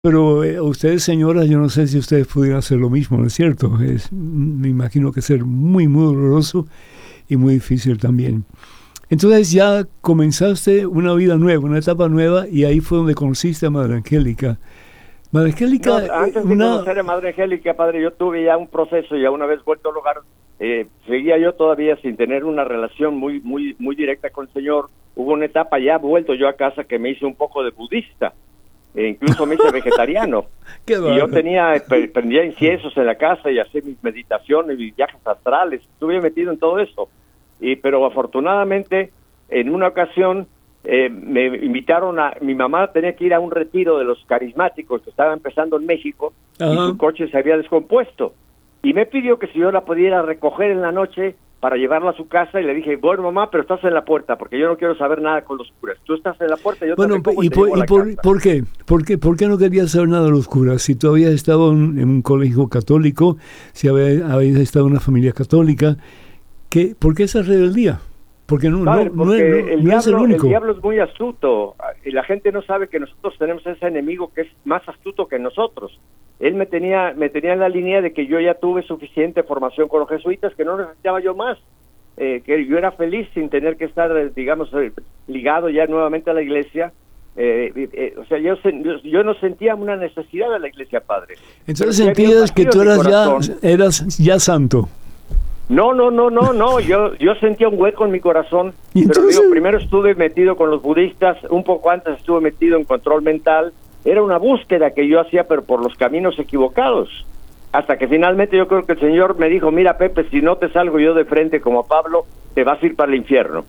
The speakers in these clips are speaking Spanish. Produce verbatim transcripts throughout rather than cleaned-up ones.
Pero eh, ustedes, señoras, yo no sé si ustedes pudieran hacer lo mismo, ¿no es cierto? Es, me imagino que ser muy, muy doloroso y muy difícil también. Entonces ya comenzaste una vida nueva, una etapa nueva, y ahí fue donde conociste a Madre Angélica. Madre Angélica... No, antes una... de conocer a Madre Angélica, padre, yo tuve ya un proceso, y una vez vuelto al hogar, eh, seguía yo todavía sin tener una relación muy, muy, muy directa con el Señor. Hubo una etapa ya vuelto yo a casa que me hice un poco de budista, e incluso me hice vegetariano. Qué y yo tenía, prendía inciensos en la casa y hacía mis meditaciones, mis viajes astrales, estuve metido en todo eso. Y, pero afortunadamente, en una ocasión, eh, me invitaron a... Mi mamá tenía que ir a un retiro de los carismáticos que estaba empezando en México. Ajá. Y su coche se había descompuesto. Y me pidió que si yo la pudiera recoger en la noche para llevarla a su casa, y le dije, bueno, mamá, pero estás en la puerta, porque yo no quiero saber nada con los curas. Tú estás en la puerta, yo bueno, te recojo y, y te por, llevo a y la por, casa. ¿por qué? ¿Por qué? ¿Por qué no querías saber nada de los curas? Si tú habías estado en, en un colegio católico, si habías, habías estado en una familia católica, ¿qué, ¿por qué esa rebeldía? Porque no, Padre, no, porque no, el, no diablo, es el único. el diablo es muy astuto, y la gente no sabe que nosotros tenemos ese enemigo que es más astuto que nosotros. Él me tenía me tenía en la línea de que yo ya tuve suficiente formación con los jesuitas, que no necesitaba yo más, eh, que yo era feliz sin tener que estar, digamos, ligado ya nuevamente a la iglesia. Eh, eh, o sea, yo, yo, yo no sentía una necesidad de la iglesia, padre. Entonces sentías que tú eras ya, eras ya santo. No, no, no, no, no, yo yo sentía un hueco en mi corazón, entonces... pero digo, primero estuve metido con los budistas, un poco antes estuve metido en control mental. Era una búsqueda que yo hacía, pero por los caminos equivocados, hasta que finalmente yo creo que el Señor me dijo, mira, Pepe, si no te salgo yo de frente como Pablo, te vas a ir para el infierno.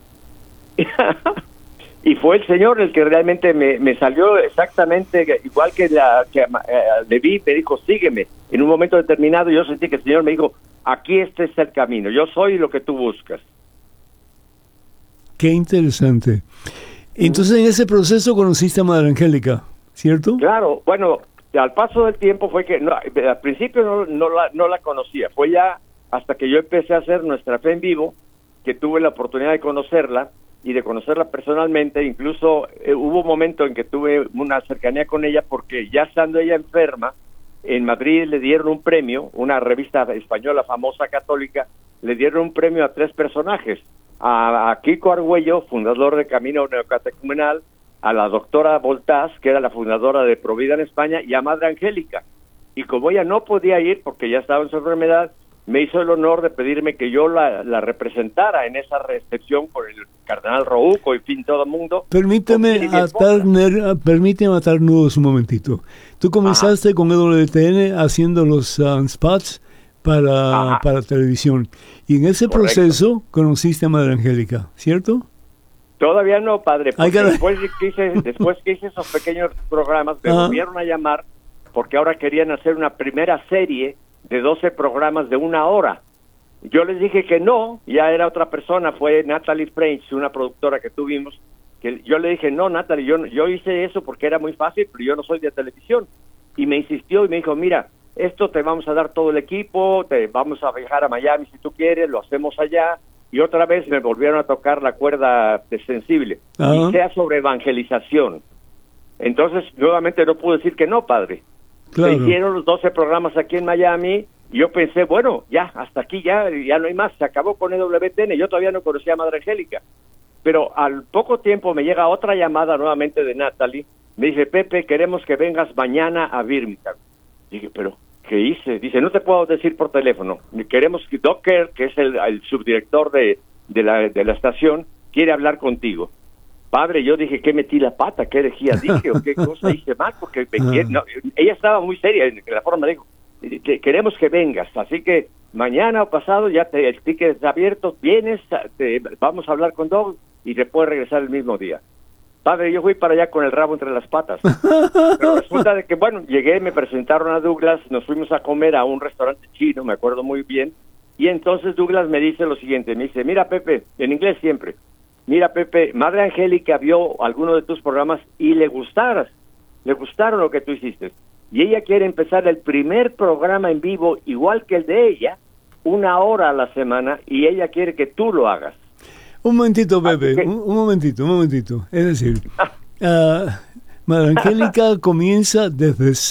Y fue el Señor el que realmente me, me salió exactamente igual que la que eh, Leví me dijo, sígueme. En un momento determinado yo sentí que el Señor me dijo, aquí este es el camino, yo soy lo que tú buscas. Qué interesante. Entonces en ese proceso conociste a Madre Angélica, ¿cierto? Claro, bueno, al paso del tiempo fue que, no, al principio no, no, la, no la conocía, fue ya hasta que yo empecé a hacer Nuestra Fe en Vivo, que tuve la oportunidad de conocerla, y de conocerla personalmente. Incluso eh, hubo un momento en que tuve una cercanía con ella, porque ya estando ella enferma, en Madrid le dieron un premio, una revista española famosa católica, le dieron un premio a tres personajes, a, a Kiko Argüello, fundador de Camino Neocatecumenal, a la doctora Voltaz, que era la fundadora de Provida en España, y a Madre Angélica. Y como ella no podía ir porque ya estaba en su enfermedad, me hizo el honor de pedirme que yo la, la representara en esa recepción con el cardenal Rouco y fin todo el mundo. Permíteme atar, ner, permíteme atar nudos un momentito. Tú comenzaste Ajá. con E W T N haciendo los uh, spots para, para televisión, y en ese Correcto. proceso conociste a Madre Angélica, ¿cierto? Todavía no, padre, porque Ay, después que hice, después que hice esos pequeños programas me Ajá. volvieron a llamar, porque ahora querían hacer una primera serie de doce programas de una hora. Yo les dije que no, ya era otra persona, fue Natalie French, una productora que tuvimos, que yo le dije, no, Natalie, yo, yo hice eso porque era muy fácil, pero yo no soy de televisión. Y me insistió y me dijo, mira, esto te vamos a dar todo el equipo, te vamos a viajar a Miami si tú quieres, lo hacemos allá. Y otra vez me volvieron a tocar la cuerda de sensible, uh-huh. y sea sobre evangelización. Entonces, nuevamente no pude decir que no, padre. Claro. Se hicieron los doce programas aquí en Miami, y yo pensé, bueno, ya, hasta aquí ya, ya no hay más, se acabó con E W T N, yo todavía no conocía a Madre Angélica. Pero al poco tiempo me llega otra llamada nuevamente de Natalie, me dice, Pepe, queremos que vengas mañana a Birmingham. Dije, pero, ¿qué hice? Dice, no te puedo decir por teléfono, queremos que Docker, que es el, el subdirector de, de, la, de la estación, quiere hablar contigo. Padre, yo dije, ¿qué metí la pata? ¿Qué herejía dije? ¿O qué cosa hice mal? Porque me quiere, no, ella estaba muy seria en la forma, dijo, que queremos que vengas, así que mañana o pasado ya te, el ticket está abierto, vienes, te, vamos a hablar con Doug y te puedes regresar el mismo día. Padre, yo fui para allá con el rabo entre las patas. Pero resulta de que, bueno, llegué, me presentaron a Douglas, nos fuimos a comer a un restaurante chino, me acuerdo muy bien, y entonces Douglas me dice lo siguiente, me dice, mira Pepe, en inglés siempre, mira Pepe, Madre Angélica vio alguno de tus programas y le gustaras, le gustaron lo que tú hiciste. Y ella quiere empezar el primer programa en vivo, igual que el de ella, una hora a la semana, y ella quiere que tú lo hagas. Un momentito, Pepe, que... un, un momentito, un momentito. Es decir, uh, María Angélica comienza desde